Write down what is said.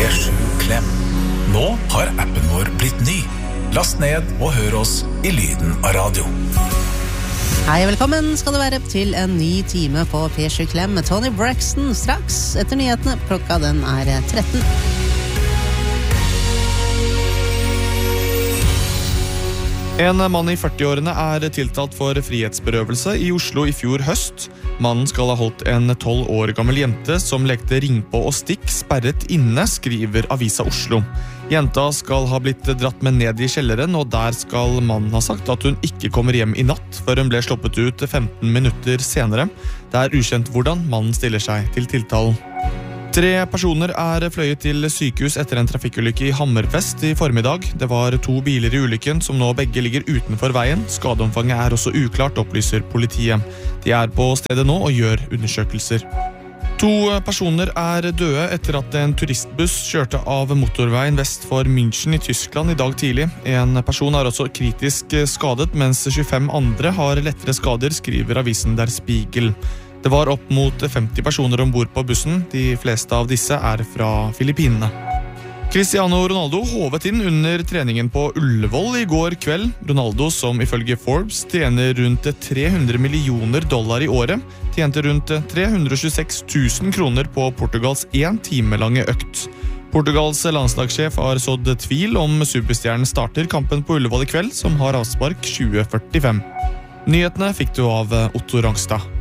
P7 Klem. Nå har appen vår blitt ny. Last ned og hør oss i lyden av radio. Hei, velkommen skal det være til en ny time på P7 Klem med Tony Braxton straks etter nyhetene. Klokka den er 13. En mann i 40-årene er tiltalt for frihetsberøvelse i Oslo i fjor høst. Mannen skal ha holdt en 12 år gammel jente som lekte ring på og stikk sperret inne, skriver Avisa Oslo. Jenta skal ha blitt dratt med ned i kjelleren, og der skal mannen ha sagt at hun ikke kommer hjem i natt, før hun ble sluppet ut 15 minutter senere. Det er ukjent hvordan mannen stiller seg til tiltalen. 3 personer er fløyet til sykehus etter en trafikkulykke i Hammerfest i formiddag. Det var 2 biler i ulykken som nå begge ligger utenfor veien. Skadeomfanget er også uklart, opplyser politiet. De er på stedet nå og gjør undersøkelser. 2 personer er døde etter at en turistbuss kjørte av motorveien vest for München i Tyskland i dag tidlig. En person er også kritisk skadet, mens 25 andre har lettere skader, skriver avisen Der Spiegel. Det var opp mot 50 personer ombord på bussen. De fleste av disse er fra Filippinene. Cristiano Ronaldo håvet inn under treningen på Ullevål i går kveld. Ronaldo, som ifølge Forbes tjener rundt $300 millioner i året, tjente rundt 326 000 kroner på Portugals 1 time lange økt. Portugals landslagssjef har sådd tvil om superstjernen starter kampen på Ullevål i kveld, som har avspark 20:45. Nyhetene fikk du av Otto Rangstad.